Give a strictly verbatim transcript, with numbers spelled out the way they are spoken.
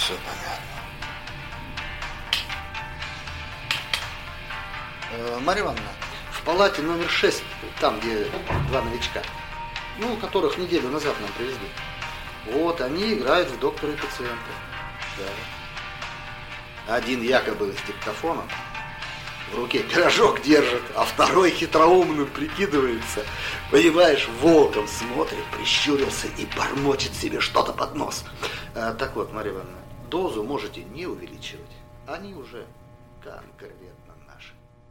Все понятно. Э, Марья Ивановна, в палате номер шесть, там, где два новичка, ну, которых неделю назад нам привезли. Вот, они играют в доктора и пациента. Да. Один якобы с диктофоном, в руке пирожок держит, а второй хитроумным прикидывается. Понимаешь, волком смотрит, прищурился и бормочет себе что-то под нос. А, так вот, Марья Ивановна, дозу можете не увеличивать. Они уже конкретно.